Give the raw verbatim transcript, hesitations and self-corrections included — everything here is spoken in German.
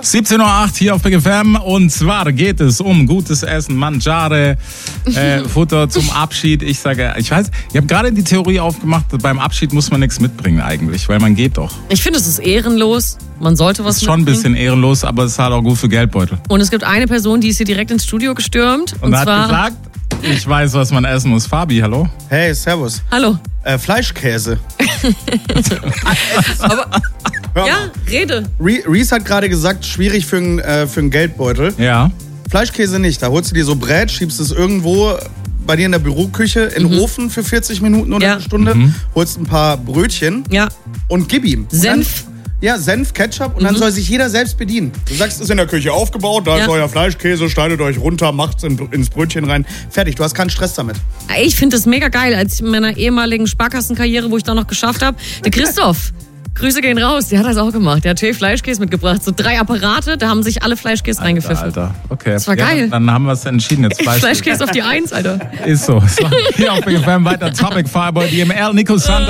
siebzehn Uhr acht hier auf Big F M und zwar geht es um gutes Essen, Mangiare, äh, Futter zum Abschied. Ich sage, ich weiß, ich habe gerade die Theorie aufgemacht, beim Abschied muss man nichts mitbringen eigentlich, weil man geht doch. Ich finde, es ist ehrenlos. Man sollte was Das ist schon ein bisschen ehrenlos, aber es ist halt auch gut für Geldbeutel. Und es gibt eine Person, die ist hier direkt ins Studio gestürmt. Und, Und hat zwar gesagt, ich weiß, was man essen muss. Fabi, hallo? Hey, servus. Hallo. Äh, Fleischkäse. Aber, Hör ja, mal. rede. Re- Reese hat gerade gesagt, schwierig für einen äh, für einen Geldbeutel. Ja. Fleischkäse nicht. Da holst du dir so Brät, schiebst es irgendwo bei dir in der Büroküche in den Mhm. Ofen für vierzig Minuten oder Ja. eine Stunde, Mhm. holst ein paar Brötchen Ja. und gib ihm. Und Senf. Dann, ja, Senf, Ketchup und dann soll sich jeder selbst bedienen. Du sagst, es ist in der Küche aufgebaut, da Ja. ist euer Fleischkäse, schneidet euch runter, macht's in, ins Brötchen rein. Fertig, du hast keinen Stress damit. Ich finde das mega geil, als in meiner ehemaligen Sparkassenkarriere, wo ich da noch geschafft habe. Der Christoph, Grüße gehen raus, der hat das auch gemacht. Der hat schön Fleischkäse mitgebracht. So drei Apparate, da haben sich alle Fleischkäse reingepfiffen. Alter, okay. Das war ja, geil. Dann haben wir es entschieden. Jetzt Fleischkäse. Fleischkäse auf die Eins, Alter. Ist so. So, hier auf Big F M weiter Topic Fireboy, D M R, Nico Sandra.